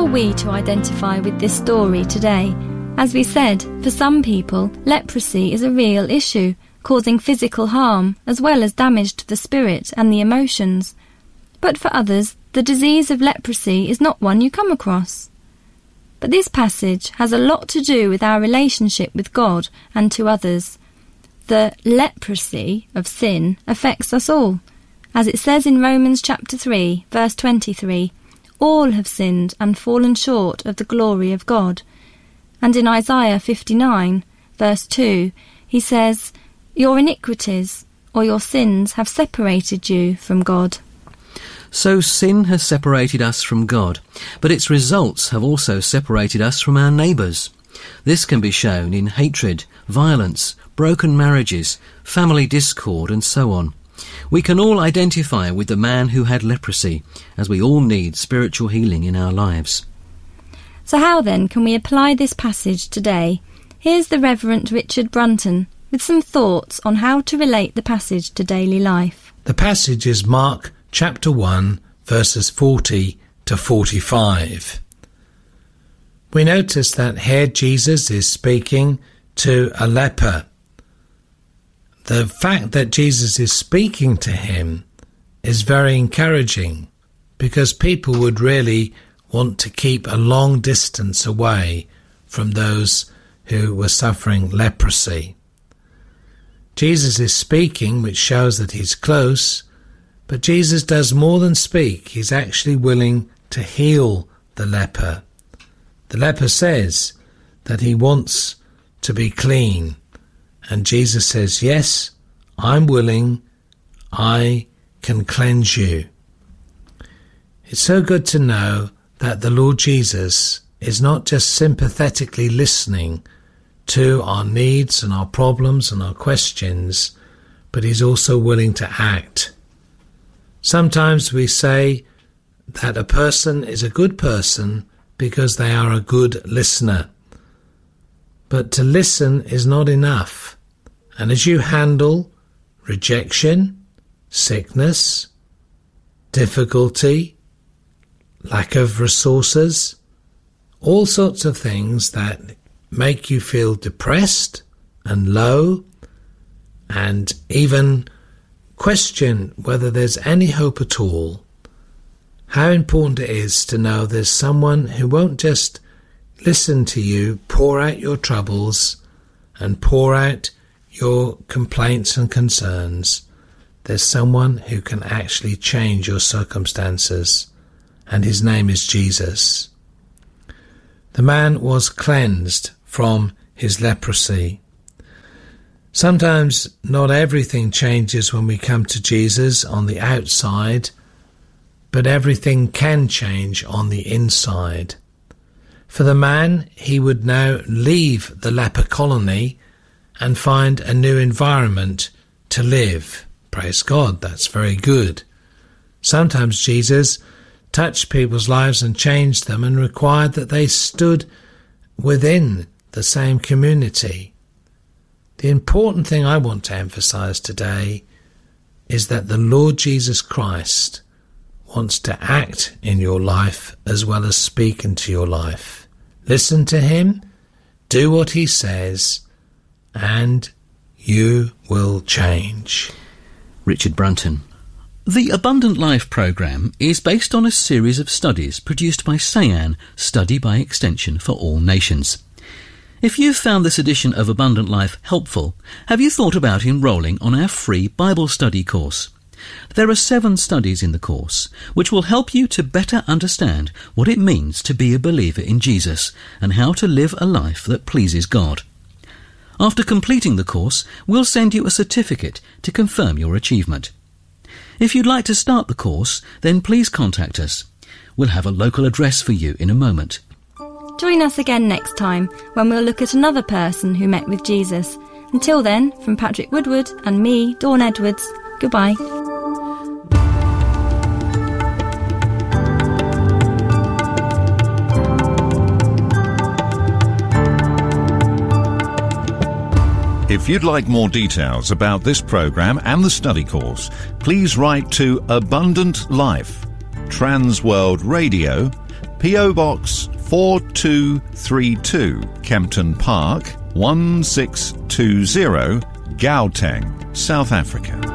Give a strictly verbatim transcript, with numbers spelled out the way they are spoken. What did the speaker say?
are we to identify with this story today? As we said, for some people, leprosy is a real issue, causing physical harm as well as damage to the spirit and the emotions. But for others, the disease of leprosy is not one you come across. But this passage has a lot to do with our relationship with God and to others. The leprosy of sin affects us all. As it says in Romans chapter three, verse twenty-three, all have sinned and fallen short of the glory of God. And in Isaiah fifty-nine, verse two, he says, your iniquities or your sins have separated you from God. So sin has separated us from God, but its results have also separated us from our neighbours. This can be shown in hatred, violence, broken marriages, family discord, and so on. We can all identify with the man who had leprosy, as we all need spiritual healing in our lives. So how then can we apply this passage today? Here's the Reverend Richard Brunton with some thoughts on how to relate the passage to daily life. The passage is Mark chapter one, verses forty to forty-five. We notice that here Jesus is speaking to a leper. The fact that Jesus is speaking to him is very encouraging, because people would really want to keep a long distance away from those who were suffering leprosy. Jesus is speaking, which shows that he's close, but Jesus does more than speak. He's actually willing to heal the leper. The leper says that he wants to be clean, and Jesus says, yes, I'm willing, I can cleanse you. It's so good to know that the Lord Jesus is not just sympathetically listening to our needs and our problems and our questions, but he's also willing to act. Sometimes we say that a person is a good person because they are a good listener. But to listen is not enough. And as you handle rejection, sickness, difficulty, lack of resources, all sorts of things that make you feel depressed and low, and even question whether there's any hope at all, how important it is to know there's someone who won't just listen to you, pour out your troubles and pour out your complaints and concerns. There's someone who can actually change your circumstances, and his name is Jesus. The man was cleansed from his leprosy. Sometimes not everything changes when we come to Jesus on the outside, but everything can change on the inside. For the man, he would now leave the leper colony and find a new environment to live. Praise God, that's very good. Sometimes Jesus touched people's lives and changed them and required that they stood within the same community. The important thing I want to emphasize today is that the Lord Jesus Christ wants to act in your life as well as speak into your life. Listen to him, do what he says, and you will change. Richard Brunton. The Abundant Life programme is based on a series of studies produced by SAYAN, Study by Extension for All Nations. If you've found this edition of Abundant Life helpful, have you thought about enrolling on our free Bible study course? There are seven studies in the course which will help you to better understand what it means to be a believer in Jesus and how to live a life that pleases God. After completing the course, we'll send you a certificate to confirm your achievement. If you'd like to start the course, then please contact us. We'll have a local address for you in a moment. Join us again next time when we'll look at another person who met with Jesus. Until then, from Patrick Woodward and me, Dawn Edwards, goodbye. If you'd like more details about this programme and the study course, please write to Abundant Life, Trans World Radio, P O Box four two three two Kempton Park, one six two zero, Gauteng, South Africa.